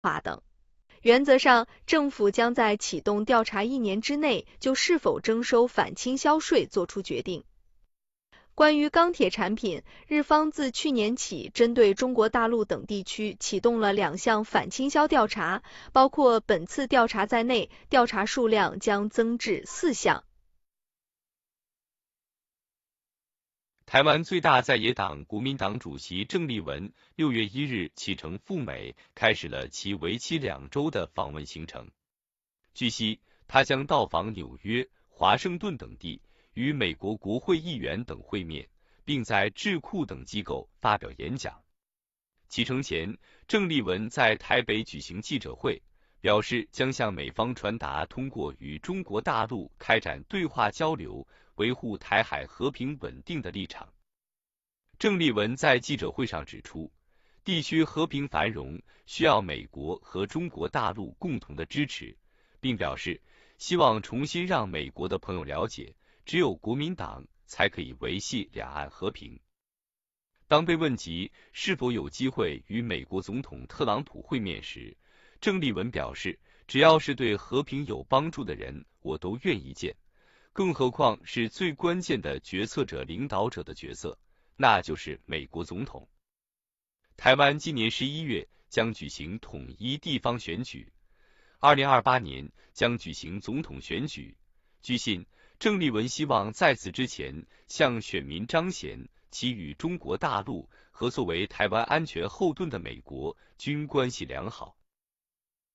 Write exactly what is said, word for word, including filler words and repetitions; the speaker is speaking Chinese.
化等。原则上，政府将在启动调查一年之内就是否征收反倾销税作出决定。关于钢铁产品，日方自去年起针对中国大陆等地区启动了两项反倾销调查，包括本次调查在内，调查数量将增至四项。 台湾最大在野党国民党主席郑丽文六月一日启程赴美，开始了其为期两周的访问行程。据悉，他将到访纽约、华盛顿等地，与美国国会议员等会面，并在智库等机构发表演讲。启程前，郑丽文在台北举行记者会，表示将向美方传达通过与中国大陆开展对话交流，维护台海和平稳定的立场。郑丽文在记者会上指出，地区和平繁荣需要美国和中国大陆共同的支持，并表示希望重新让美国的朋友了解，只有国民党才可以维系两岸和平。当被问及是否有机会与美国总统特朗普会面时，郑丽文表示，只要是对和平有帮助的人，我都愿意见。更何况是最关键的决策者、领导者的角色，那就是美国总统。台湾今年十一月将举行统一地方选举，二零二八年将举行总统选举。据信，郑丽文希望在此之前向选民彰显其与中国大陆和作为台湾安全后盾的美国均关系良好。